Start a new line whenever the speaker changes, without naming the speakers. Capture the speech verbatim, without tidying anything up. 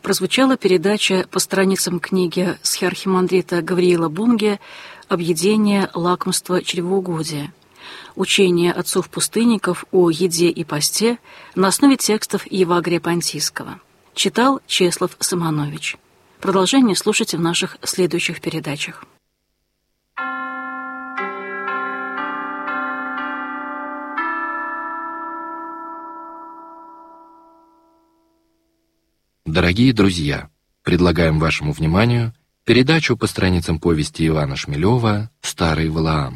прозвучала передача по страницам книги схиархимандрита Гавриила Бунге «Объедение, лакомство, чревоугодия. Учение отцов-пустынников о еде и посте на основе текстов Евагрия Понтийского». Читал Чеслав Самонович. Продолжение слушайте в наших следующих передачах.
Дорогие друзья, предлагаем вашему вниманию передачу по страницам повести Ивана Шмелева «Старый Валаам».